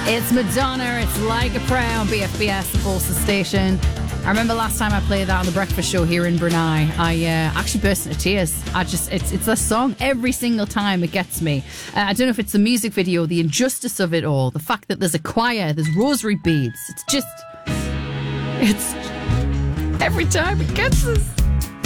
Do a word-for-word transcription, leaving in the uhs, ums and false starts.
It's Madonna, it's Like a Prayer on B F B S, the Pulse station. I remember last time I played that on the breakfast show here in Brunei, I uh, actually burst into tears. I just, it's it's a song every single time it gets me. Uh, I don't know if it's the music video, the injustice of it all, the fact that there's a choir, there's rosary beads. It's just, it's every time it gets us.